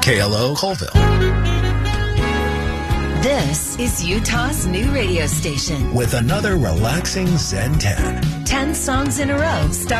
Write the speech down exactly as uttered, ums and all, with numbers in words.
K L O Colville. This is Utah's new radio station. With another relaxing Zen ten. Ten songs in a row.